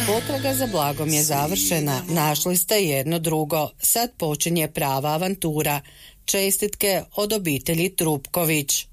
Potraga za blagom je završena, našli ste jedno drugo, sad počinje prava avantura. Čestitke od obitelji Trupković.